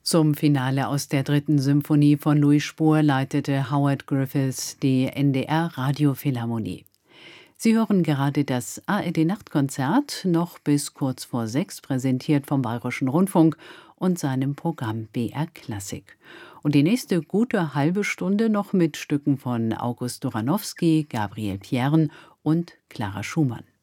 Zum Finale aus der 3. Symphonie von Louis Spohr leitete Howard Griffiths die NDR Radiophilharmonie. Sie hören gerade das ARD-Nachtkonzert, noch bis kurz vor 6, präsentiert vom Bayerischen Rundfunk und seinem Programm BR Klassik. Und die nächste gute halbe Stunde noch mit Stücken von August Doranowski, Gabriel Piern und Clara Schumann.